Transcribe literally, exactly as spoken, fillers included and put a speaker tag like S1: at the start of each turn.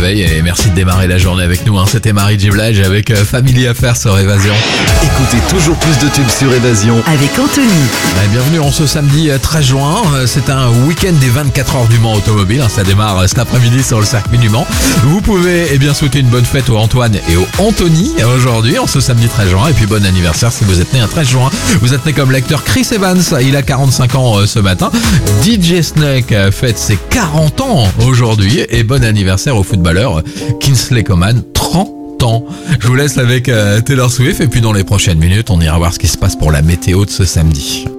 S1: réveil et merci de démarrer la journée avec nous. Hein. C'était Marie J. Blige avec euh, Family Affaires sur Évasion.
S2: Écoutez toujours plus de tubes sur Évasion
S3: avec Anthony.
S1: Ouais, bienvenue en ce samedi treize juin. C'est un week-end des vingt-quatre heures du Mans automobile. Hein. Ça démarre cet après-midi sur le circuit du Mans. Vous pouvez eh bien souhaiter une bonne fête au Antoine et au Anthony aujourd'hui en ce samedi treize juin. Et puis bon anniversaire si vous êtes né un treize juin. Vous êtes né comme l'acteur Chris Evans. Il a quarante-cinq ans euh, ce matin. D J Snake fête ses quarante ans aujourd'hui. Et bon anniversaire au footballeur Kingsley Coman, trente ans. Je vous laisse avec euh, Taylor Swift et puis dans les prochaines minutes, on ira voir ce qui se passe pour la météo de ce samedi.